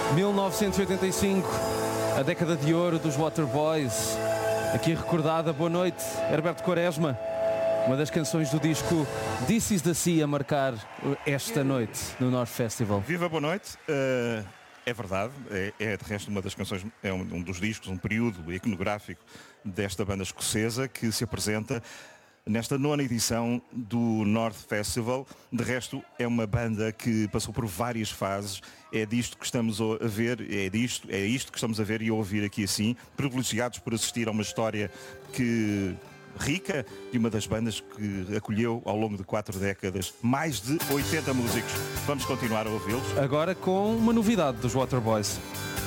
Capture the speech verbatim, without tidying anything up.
mil novecentos e oitenta e cinco, a década de ouro dos Waterboys. Aqui recordada, boa noite, Herberto Quaresma. Uma das canções do disco This Is The Sea a marcar esta noite no North Festival. Viva, boa noite. Uh, é verdade, é, é de resto uma das canções, é um, um dos discos, um período iconográfico desta banda escocesa que se apresenta nesta nona edição do North Festival. De resto, é uma banda que passou por várias fases. É disto que estamos a ver, é disto, é isto que estamos a ver e a ouvir aqui assim, privilegiados por assistir a uma história que rica de uma das bandas que acolheu ao longo de quatro décadas mais de oitenta músicos. Vamos continuar a ouvi-los. Agora com uma novidade dos Waterboys.